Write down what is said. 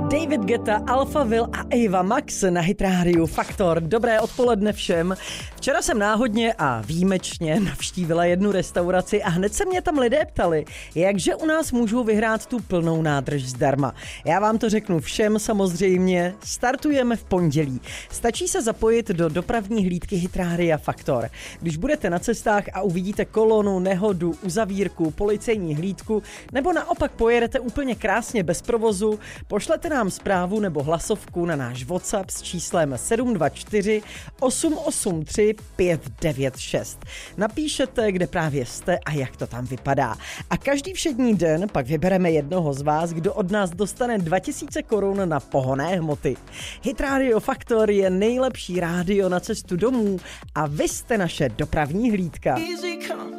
David Guetta, Alphaville a Ava Max na Hit Radio Faktor. Dobré odpoledne všem. Včera jsem náhodně a výjimečně navštívila jednu restauraci a hned se mě tam lidé ptali, jakže u nás můžou vyhrát tu plnou nádrž zdarma. Já vám to řeknu všem samozřejmě, startujeme v pondělí. Stačí se zapojit do dopravní hlídky Hit Radio Faktor. Když budete na cestách a uvidíte kolonu, nehodu, uzavírku, policejní hlídku, nebo naopak pojedete úplně krásně bez provozu, pošlete nám zprávu nebo hlasovku na náš WhatsApp s číslem 724 883 596. Napíšete, kde právě jste a jak to tam vypadá. A každý všední den pak vybereme jednoho z vás, kdo od nás dostane 2000 korun na pohonné hmoty. Hit Radio Faktor je nejlepší rádio na cestu domů a vy jste naše dopravní hlídka.